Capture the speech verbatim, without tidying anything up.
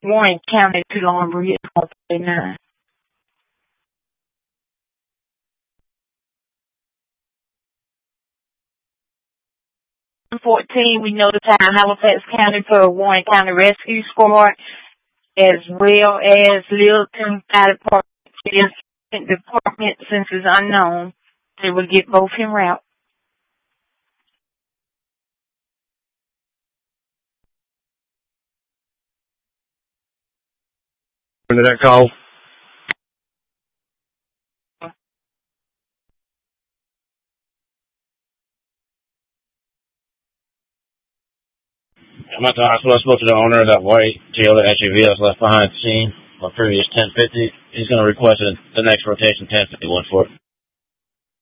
Warren County to Long Bridge, one thirty-nine. fourteen, we notify Halifax County for Warren County Rescue Squad, as well as Littleton Fire Department, department since it's unknown. They will get both en route. When did that call? I'm at the hospital. I spoke to the owner of that white Toyota S U V that was left behind at the scene. My previous ten fifty. He's going to request the next rotation ten fifty-one for it.